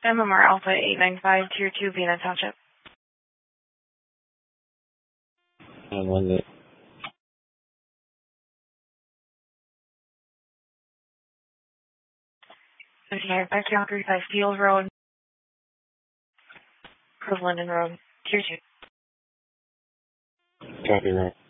MMR Alpha 895, Tier 2, Vienna Township. 918. Okay, back to Calgary by Field Road, Linden Road, Tier 2. Copy, Rob.